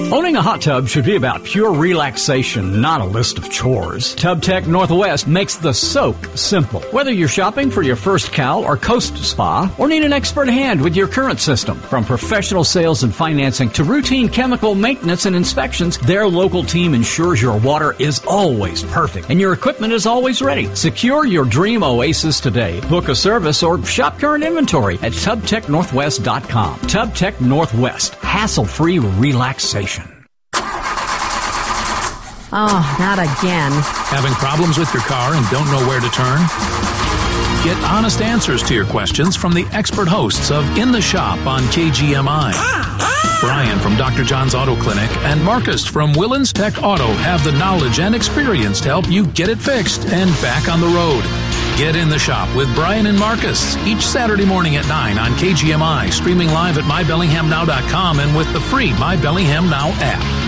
Owning a hot tub should be about pure relaxation, not a list of chores. TubTech Northwest makes the soak simple. Whether you're shopping for your first cow or coast spa, or need an expert hand with your current system, from professional sales and financing to routine chemical maintenance and inspections, their local team ensures your water is always perfect and your equipment is always ready. Secure your dream oasis today. Book a service or shop current inventory at TubTechNorthwest.com. TubTech Northwest. Hassle-free relaxation. Oh, not again. Having problems with your car and don't know where to turn? Get honest answers to your questions from the expert hosts of In the Shop on KGMI. Brian from Dr. John's Auto Clinic and Marcus from Willens Tech Auto have the knowledge and experience to help you get it fixed and back on the road. Get In the Shop with Brian and Marcus each Saturday morning at 9 on KGMI, streaming live at MyBellinghamNow.com and with the free My Bellingham Now app.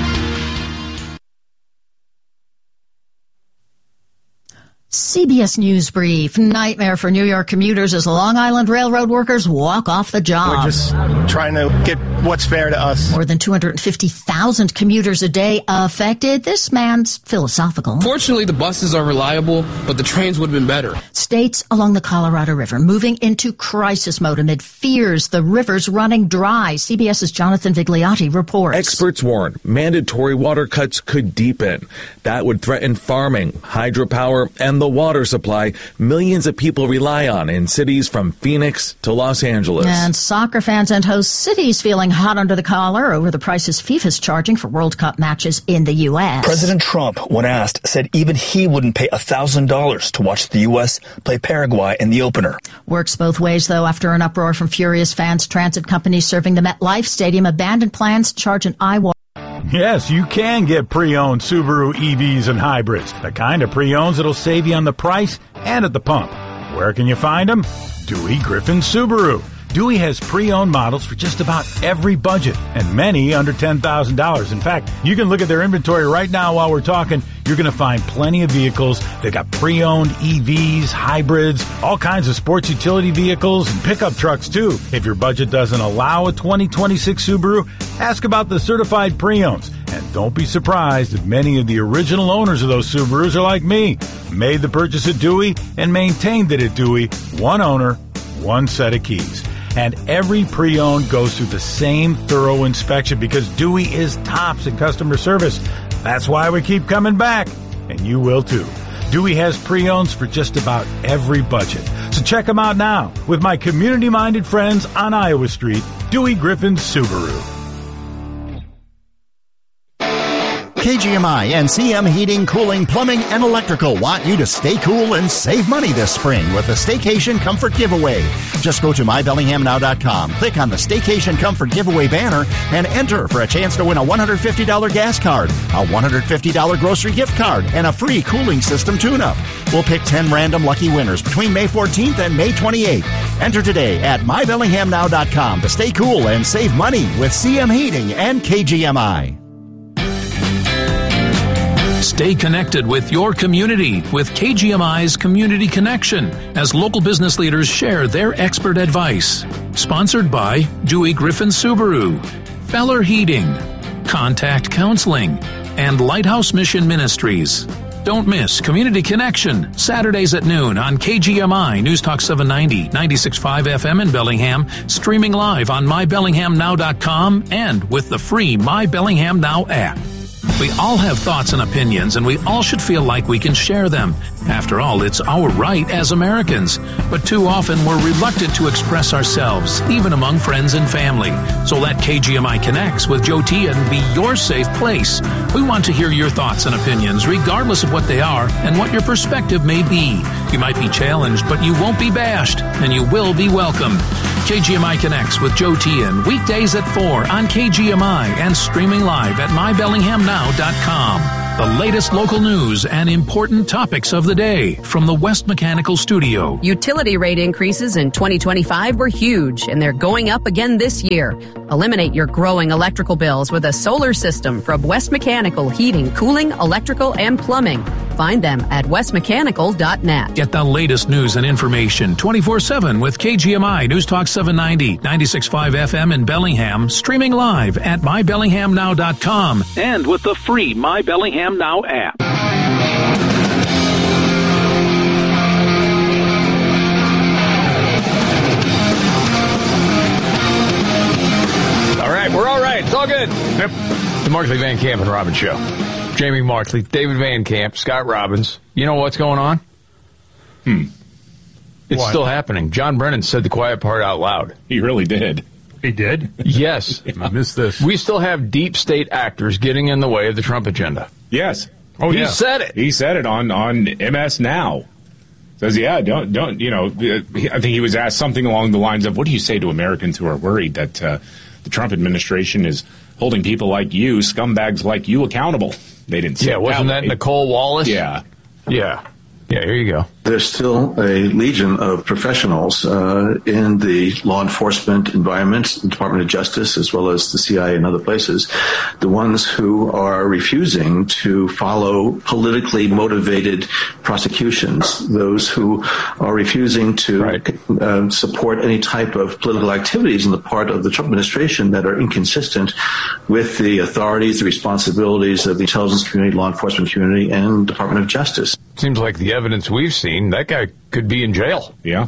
CBS News Brief. Nightmare for New York commuters as Long Island Railroad workers walk off the job. We're just trying to get what's fair to us. More than 250,000 commuters a day affected. This man's philosophical. Fortunately, the buses are reliable, but the trains would have been better. States along the Colorado River moving into crisis mode amid fears the river's running dry. CBS's Jonathan Vigliotti reports. Experts warn mandatory water cuts could deepen. That would threaten farming, hydropower, and the water supply millions of people rely on in cities from Phoenix to Los Angeles. And soccer fans and host cities feeling hot under the collar over the prices FIFA's charging for World Cup matches in the U.S. President Trump, when asked, said even he wouldn't pay $1,000 to watch the U.S. play Paraguay in the opener. Works both ways, though, after an uproar from furious fans. Transit companies serving the MetLife Stadium abandoned plans to charge an eye-water. Yes, you can get pre-owned Subaru EVs and hybrids. The kind of pre-owns that'll save you on the price and at the pump. Where can you find them? Dewey Griffin Subaru. Dewey has pre-owned models for just about every budget, and many under $10,000. In fact, you can look at their inventory right now while we're talking. You're going to find plenty of vehicles. They've got pre-owned EVs, hybrids, all kinds of sports utility vehicles, and pickup trucks, too. If your budget doesn't allow a 2026 Subaru, ask about the certified pre-owns. And don't be surprised if many of the original owners of those Subarus are like me. Made the purchase at Dewey and maintained it at Dewey. One owner, one set of keys. And every pre-owned goes through the same thorough inspection because Dewey is tops in customer service. That's why we keep coming back, and you will too. Dewey has pre-owns for just about every budget. So check them out now with my community-minded friends on Iowa Street, Dewey Griffin Subaru. KGMI and CM Heating, Cooling, Plumbing, and Electrical want you to stay cool and save money this spring with the Staycation Comfort Giveaway. Just go to MyBellinghamNow.com, click on the Staycation Comfort Giveaway banner, and enter for a chance to win a $150 gas card, a $150 grocery gift card, and a free cooling system tune-up. We'll pick 10 random lucky winners between May 14th and May 28th. Enter today at MyBellinghamNow.com to stay cool and save money with CM Heating and KGMI. Stay connected with your community with KGMI's Community Connection as local business leaders share their expert advice. Sponsored by Dewey Griffin Subaru, Feller Heating, Contact Counseling, and Lighthouse Mission Ministries. Don't miss Community Connection, Saturdays at noon on KGMI News Talk 790, 96.5 FM in Bellingham, streaming live on MyBellinghamNow.com and with the free My Bellingham Now app. We all have thoughts and opinions, and we all should feel like we can share them. After all, it's our right as Americans. But too often, we're reluctant to express ourselves, even among friends and family. So let KGMI Connects with Joe Tian be your safe place. We want to hear your thoughts and opinions, regardless of what they are and what your perspective may be. You might be challenged, but you won't be bashed, and you will be welcomed. KGMI Connects with Joe Tian, weekdays at 4 on KGMI and streaming live at MyBellinghamNow.com. The latest local news and important topics of the day from the West Mechanical Studio. Utility rate increases in 2025 were huge, and they're going up again this year. Eliminate your growing electrical bills with a solar system from West Mechanical Heating, Cooling, Electrical, and Plumbing. Find them at westmechanical.net. Get the latest news and information 24/7 with KGMI News Talk 790, 96.5 FM in Bellingham, streaming live at mybellinghamnow.com and with the free My Bellingham Now app. All right, we're all right. It's all good. Yep. The Markley, Van Camp, and Robbins Show. Jamie Markley, David Van Camp, Scott Robbins. You know what's going on? It's still happening. John Brennan said the quiet part out loud. He really did. He did? Yes. I missed this. We still have deep state actors getting in the way of the Trump agenda. Yes. Oh, He said it. He said it on MS Now. Says, yeah, don't, you know, I think he was asked something along the lines of, what do you say to Americans who are worried that the Trump administration is holding people like you, scumbags like you, accountable? They didn't say wasn't that Nicole Wallace? Yeah. Yeah. Yeah, here you go. There's still a legion of professionals in the law enforcement environment, the Department of Justice, as well as the CIA and other places, the ones who are refusing to follow politically motivated prosecutions, those who are refusing to support any type of political activities on the part of the Trump administration that are inconsistent with the authorities, the responsibilities of the intelligence community, law enforcement community, and Department of Justice. Seems like the evidence we've seen, that guy could be in jail. Yeah.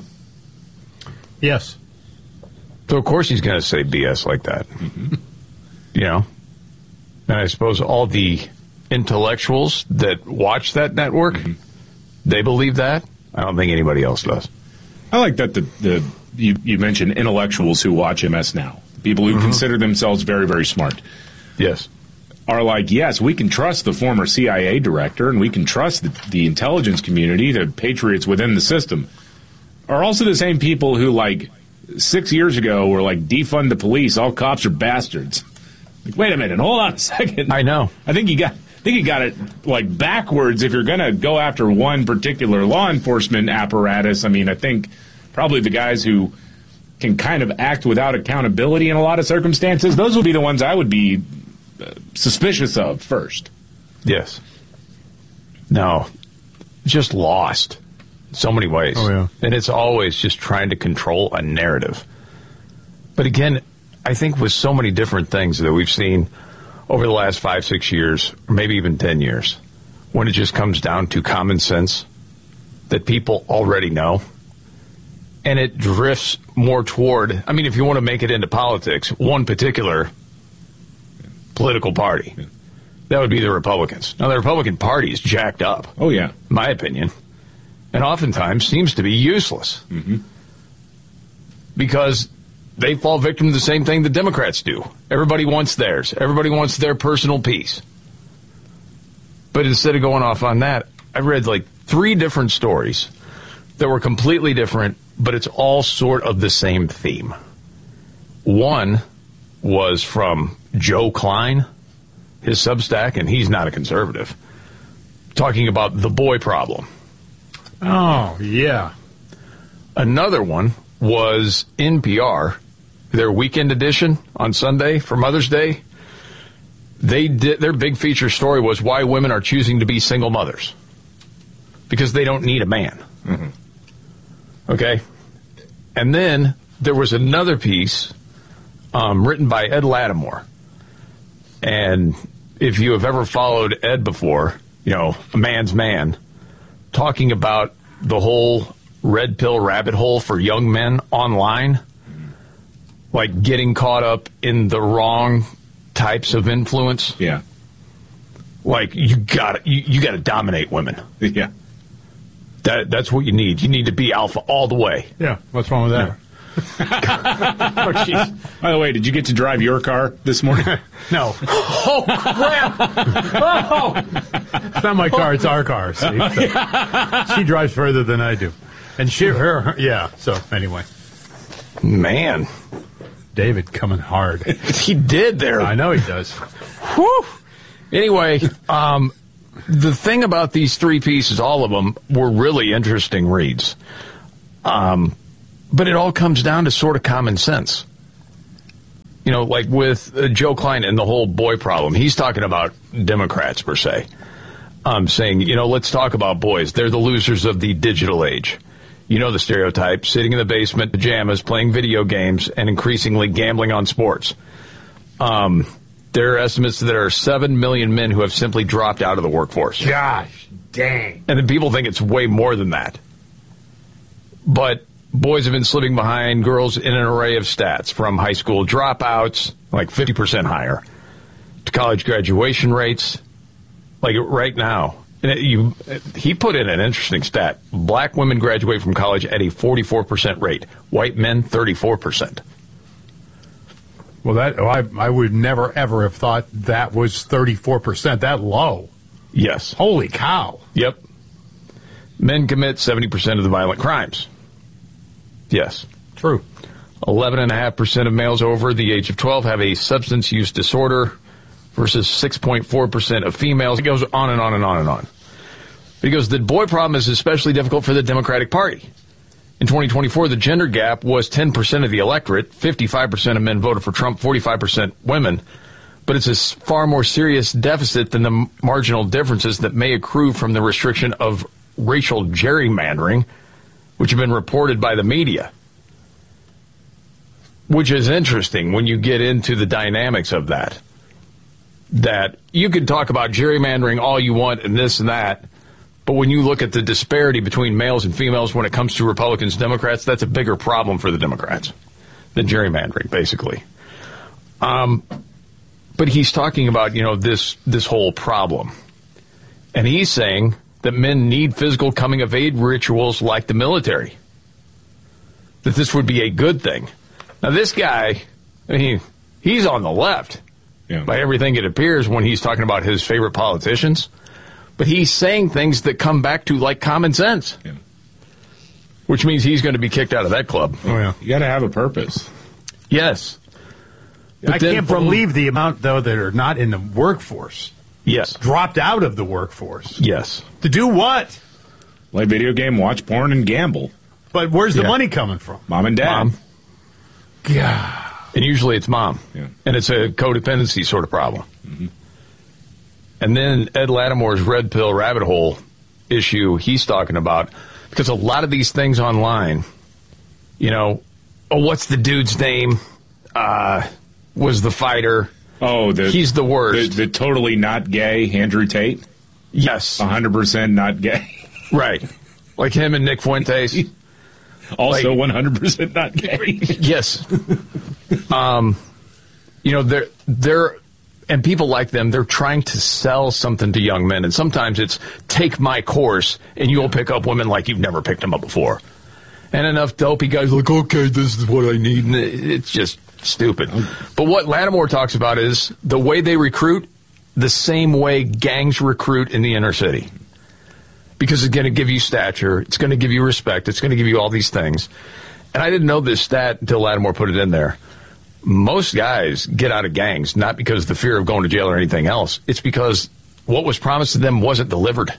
Yes. So, of course, he's going to say BS like that. Mm-hmm. You know? And I suppose all the intellectuals that watch that network, they believe that. I don't think anybody else does. I like that you mentioned intellectuals who watch MS Now. People who consider themselves very, very smart. Yes. Are like, yes, we can trust the former CIA director and we can trust the intelligence community, the patriots within the system, are also the same people who, like, 6 years ago were like, defund the police, all cops are bastards. Like, wait a minute, hold on a second. I know. I think you got it, like, backwards if you're going to go after one particular law enforcement apparatus. I mean, I think probably the guys who can kind of act without accountability in a lot of circumstances, those would be the ones I would be suspicious of first. Yes. No. Just lost in so many ways. Oh, yeah. And it's always just trying to control a narrative. But again, I think with so many different things that we've seen over the last 5-6 years, or maybe even 10 years, when it just comes down to common sense that people already know, and it drifts more toward, I mean, if you want to make it into politics, one particular political party. That would be the Republicans. Now, the Republican Party is jacked up. Oh, yeah. In my opinion. And oftentimes seems to be useless. Mm-hmm. Because they fall victim to the same thing the Democrats do. Everybody wants theirs. Everybody wants their personal piece. But instead of going off on that, I read like 3 different stories that were completely different, but it's all sort of the same theme. One was from Joe Klein, his Substack, and he's not a conservative, talking about the boy problem. Oh, yeah. Another one was NPR, their weekend edition on Sunday for Mother's Day. They did, their big feature story was why women are choosing to be single mothers. Because they don't need a man. Mm-hmm. Okay? And then there was another piece written by Ed Lattimore. And if you have ever followed Ed before, you know, a man's man, talking about the whole red pill rabbit hole for young men online, like getting caught up in the wrong types of influence. Yeah. Like, you gotta dominate women. Yeah. That's what you need. You need to be alpha all the way. Yeah. What's wrong with that? Yeah. Oh, by the way, did you get to drive your car this morning? No. Oh, crap! Oh. It's not my car, it's our car, Steve. So she drives further than I do. And yeah, so anyway. Man. David coming hard. He did there. I know he does. Whew. Anyway, the thing about these 3 pieces, all of them, were really interesting reads. But it all comes down to sort of common sense. You know, like with Joe Klein and the whole boy problem. He's talking about Democrats, per se. saying, let's talk about boys. They're the losers of the digital age. You know the stereotype, sitting in the basement, pajamas, playing video games, and increasingly gambling on sports. There are estimates that there are 7 million men who have simply dropped out of the workforce. Gosh, dang. And then people think it's way more than that. But boys have been slipping behind girls in an array of stats, from high school dropouts, like 50% higher, to college graduation rates, like right now. And he put in an interesting stat. Black women graduate from college at a 44% rate. White men, 34%. Well, I would never, ever have thought that was 34%, that low. Yes. Holy cow. Yep. Men commit 70% of the violent crimes. Yes. True. 11.5% of males over the age of 12 have a substance use disorder versus 6.4% of females. It goes on and on and on and on. He goes, the boy problem is especially difficult for the Democratic Party. In 2024, the gender gap was 10% of the electorate. 55% of men voted for Trump, 45% women. But it's a far more serious deficit than the marginal differences that may accrue from the restriction of racial gerrymandering, which have been reported by the media. Which is interesting when you get into the dynamics of that. That you could talk about gerrymandering all you want and this and that, but when you look at the disparity between males and females when it comes to Republicans and Democrats, that's a bigger problem for the Democrats than gerrymandering, basically. But he's talking about, this whole problem. And he's saying that men need physical coming-of-age rituals like the military. That this would be a good thing. Now, this guy, he's on the left by everything it appears when he's talking about his favorite politicians. But he's saying things that come back to, like, common sense. Yeah. Which means he's going to be kicked out of that club. Oh, yeah. You got to have a purpose. Yes. I can't believe the amount, though, that are not in the workforce. Yes. Dropped out of the workforce. Yes. To do what? Play video game, watch porn, and gamble. But where's the money coming from? Mom and dad. Mom. God. And usually it's mom. Yeah. And it's a codependency sort of problem. Mm-hmm. And then Ed Lattimore's red pill rabbit hole issue he's talking about, because a lot of these things online, what's the dude's name? Was the fighter. Oh, he's the worst. The totally not gay Andrew Tate? Yes. 100% not gay. Right. Like him and Nick Fuentes. Also 100% not gay. Yes. They're and people like them, they're trying to sell something to young men. And sometimes it's, take my course, and you'll pick up women like you've never picked them up before. And enough dopey guys are like, okay, this is what I need. And it's just stupid. But what Lattimore talks about is the way they recruit, the same way gangs recruit in the inner city. Because it's going to give you stature, it's going to give you respect, it's going to give you all these things. And I didn't know this stat until Lattimore put it in there. Most guys get out of gangs, not because of the fear of going to jail or anything else. It's because what was promised to them wasn't delivered.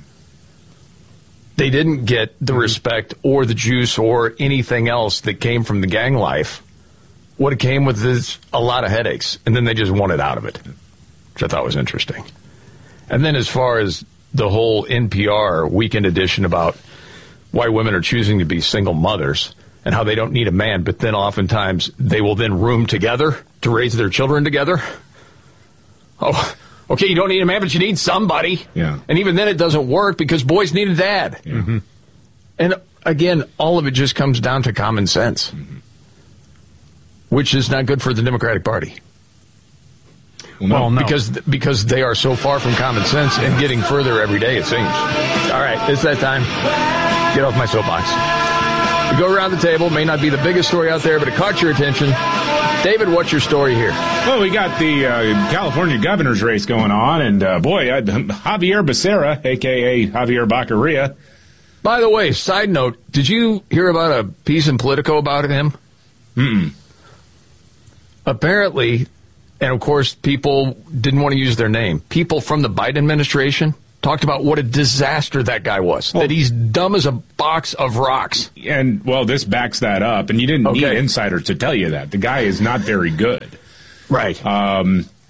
They didn't get the respect or the juice or anything else that came from the gang life. What it came with is a lot of headaches, and then they just wanted out of it, which I thought was interesting. And then as far as the whole NPR weekend edition about why women are choosing to be single mothers and how they don't need a man, but then oftentimes they will then room together to raise their children together. Oh, okay, you don't need a man, but you need somebody. Yeah. And even then it doesn't work because boys need a dad. Yeah. Mm-hmm. And again, all of it just comes down to common sense, which is not good for the Democratic Party. Well, no. Because they are so far from common sense and getting further every day, it seems. All right, it's that time. Get off my soapbox. We go around the table. May not be the biggest story out there, but it caught your attention. David, what's your story here? Well, we got the California governor's race going on, and Javier Becerra, a.k.a. Javier Baccaria. By the way, side note, did you hear about a piece in Politico about him? Mm-mm. Apparently, and of course, people didn't want to use their name. People from the Biden administration talked about what a disaster that guy was, that he's dumb as a box of rocks. And, well, this backs that up, and you didn't need insiders to tell you that. The guy is not very good. Right.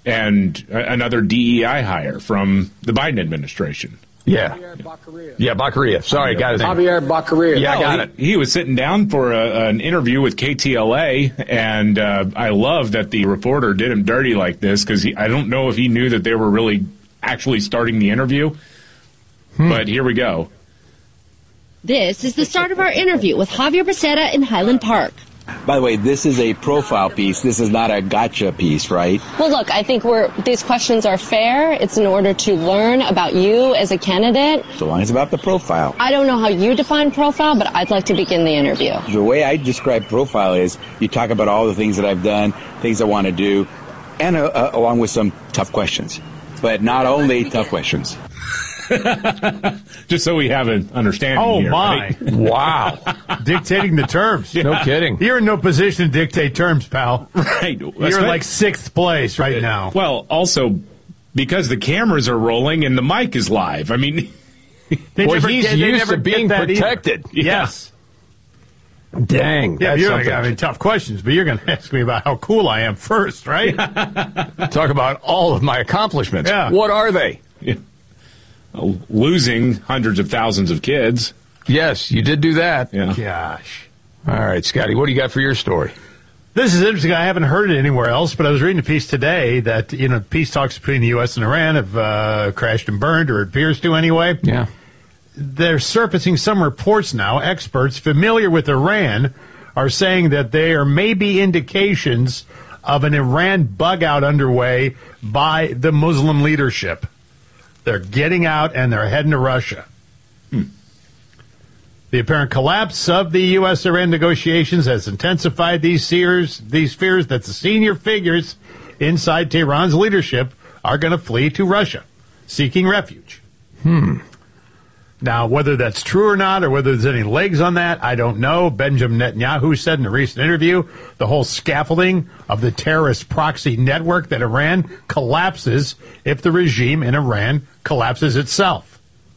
and another DEI hire from the Biden administration. Yeah. Yeah, Baccaria. Sorry, got his name. Javier Baccaria. Yeah, I got it. He was sitting down for an interview with KTLA, and I love that the reporter did him dirty like this, because I don't know if he knew that they were really actually starting the interview. But here we go. This is the start of our interview with Javier Becerra in Highland Park. By the way, this is a profile piece. This is not a gotcha piece, right? Well, look, I think these questions are fair. It's in order to learn about you as a candidate. So long as it's about the profile. I don't know how you define profile, but I'd like to begin the interview. The way I describe profile is you talk about all the things that I've done, things I want to do, and along with some tough questions. But not only tough questions. Just so we have an understanding here. My. Right? Wow. Dictating the terms. No kidding. You're in no position to dictate terms, pal. Right. You're in like 6th place right now. Well, also, because the cameras are rolling and the mic is live. I mean, he's used to being protected. Yes. Dang. Yeah, That's you're something. having tough questions, but you're going to ask me about how cool I am first, right? Talk about all of my accomplishments. Yeah. What are they? Yeah. Losing hundreds of thousands of kids. Yes, you did do that. Yeah. Gosh. All right, Scotty, what do you got for your story? This is interesting. I haven't heard it anywhere else, but I was reading a piece today that, peace talks between the U.S. and Iran have crashed and burned, or it appears to anyway. Yeah. They're surfacing some reports now. Experts familiar with Iran are saying that there may be indications of an Iran bug-out underway by the Muslim leadership. They're getting out and they're heading to Russia. The apparent collapse of the U.S.-Iran negotiations has intensified these fears that the senior figures inside Tehran's leadership are going to flee to Russia, seeking refuge. Now, whether that's true or not, or whether there's any legs on that, I don't know. Benjamin Netanyahu said in a recent interview the whole scaffolding of the terrorist proxy network that Iran collapses if the regime in Iran collapses itself.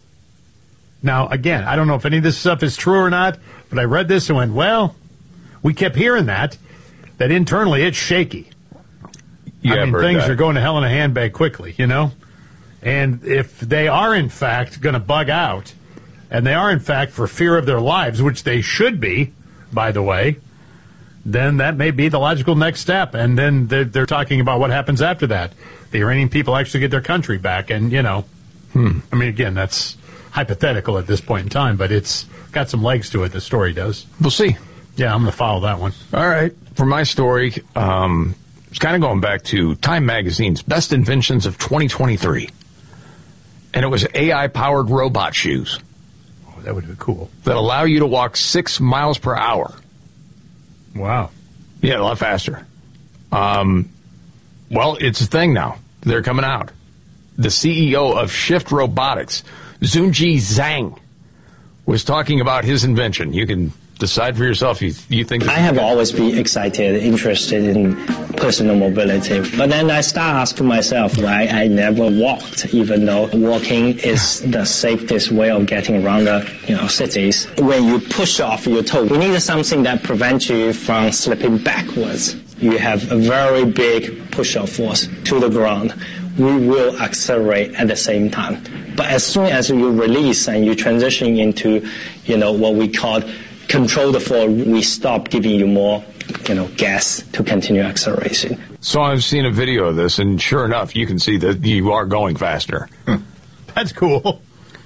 Now, again, I don't know if any of this stuff is true or not, but I read this and went, well, we kept hearing that internally it's shaky. Yeah, things are going to hell in a handbag quickly, And if they are, in fact, going to bug out, and they are, in fact, for fear of their lives, which they should be, by the way, then that may be the logical next step. And then they're talking about what happens after that. The Iranian people actually get their country back. And, again, that's hypothetical at this point in time, but it's got some legs to it, the story does. We'll see. Yeah, I'm going to follow that one. All right. For my story, it's kind of going back to Time Magazine's Best Inventions of 2023. And it was AI-powered robot shoes. Oh, that would be cool. That allow you to walk 6 miles per hour. Wow. Yeah, a lot faster. Well, it's a thing now. They're coming out. The CEO of Shift Robotics, Zunji Zhang, was talking about his invention. You can decide for yourself. You think I have always been excited, interested in personal mobility. But then I start asking myself why I never walked, even though walking is the safest way of getting around the cities. When you push off your toe, you need something that prevents you from slipping backwards. You have a very big push-off force to the ground. We will accelerate at the same time. But as soon as you release and you transition into, what we call control the fall, we stop giving you more, gas to continue acceleration. So I've seen a video of this, and sure enough, you can see that you are going faster. That's cool.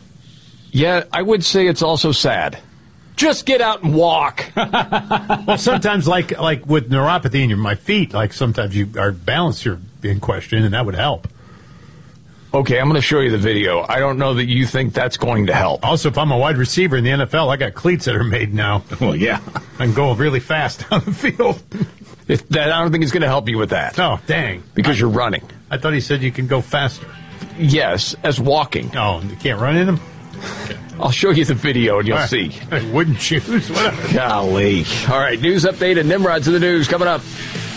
Yeah, I would say it's also sad. Just get out and walk. Well, sometimes, like with neuropathy in my feet, sometimes our balance are in question, and that would help. Okay, I'm going to show you the video. I don't know that you think that's going to help. Also, if I'm a wide receiver in the NFL, I got cleats that are made now. Well, yeah. I can go really fast down the field. I don't think it's going to help you with that. Oh, dang. Because you're running. I thought he said you can go faster. Yes, as walking. Oh, you can't run in them? Okay. I'll show you the video and you'll see. Wooden shoes? Whatever. Golly. All right, news update and Nimrod's in the news coming up.